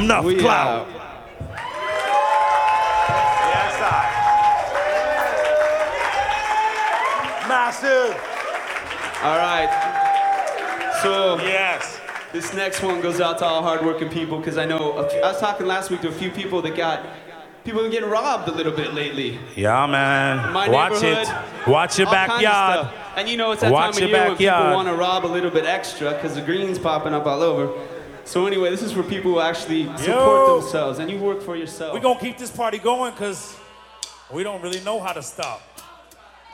Enough clout. Yes, I. Massive. All right. So Yes. this next one goes out to all hardworking people because I know I was talking last week to a few people that people getting robbed a little bit lately. Yeah, man. My Watch neighborhood, it. Watch your all kinds of backyard. stuff. And you know, it's that Watch time of your year when people backyard. want to rob a little bit extra because the green's popping up all over. So anyway, this is for people who actually support themselves, and you work for yourself. We're going to keep this party going because we don't really know how to stop.